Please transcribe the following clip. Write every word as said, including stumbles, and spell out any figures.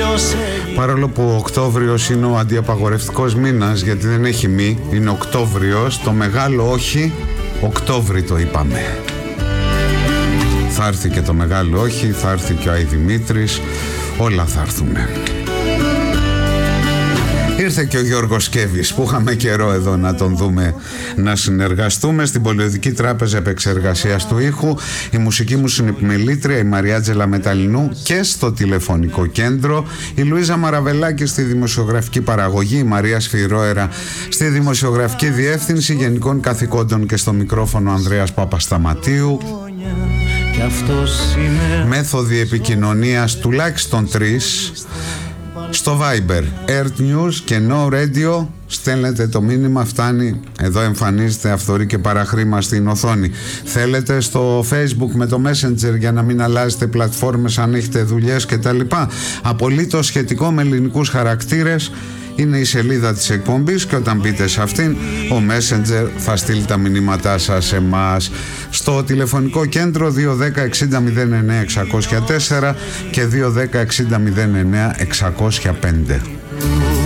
Παρόλο που ο Οκτώβριος είναι ο αντιαπαγορευτικός μήνας, γιατί δεν έχει μη, είναι Οκτώβριος, το μεγάλο όχι, Οκτώβρη το είπαμε. Θα έρθει και το μεγάλο όχι, θα έρθει και ο Αϊδημήτρης, όλα θα έρθουν. Ήρθε και ο Γιώργος Σκέβης που είχαμε καιρό εδώ να τον δούμε να συνεργαστούμε. Στην Πολιοδική Τράπεζα Επεξεργασίας του Ήχου η μουσική μου συνεπιμελήτρια η Μαριάτζελα Μεταλλινού και στο τηλεφωνικό κέντρο η Λουίζα Μαραβελάκη στη δημοσιογραφική παραγωγή, η Μαρία Σφυρόερα στη δημοσιογραφική διεύθυνση, γενικών καθηκόντων και στο μικρόφωνο Ανδρέας Παπασταματίου. Μέθοδοι επικοινωνίας τουλάχιστον τρεις. Στο Viber, Earth News και No Radio, στέλνετε το μήνυμα, φτάνει, εδώ εμφανίζεται αυθορή και παραχρήμα στην οθόνη. Θέλετε στο Facebook με το Messenger για να μην αλλάζετε πλατφόρμες αν έχετε δουλειές και τα λοιπά. Απολύτως σχετικό με ελληνικούς χαρακτήρες είναι η σελίδα της εκπομπής και όταν μπείτε σε αυτήν ο Messenger θα στείλει τα μηνύματά σας σε εμάς. Στο τηλεφωνικό κέντρο δύο ένα μηδέν εξήντα μηδέν εννέα εξακόσια τέσσερα και δύο ένα μηδέν εξήντα μηδέν εννέα εξακόσια πέντε.